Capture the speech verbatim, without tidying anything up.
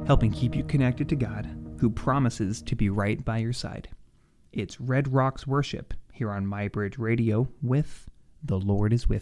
helping keep you connected to God, who promises to be right by your side. It's Red Rocks Worship here on MyBridge Radio with The Lord is With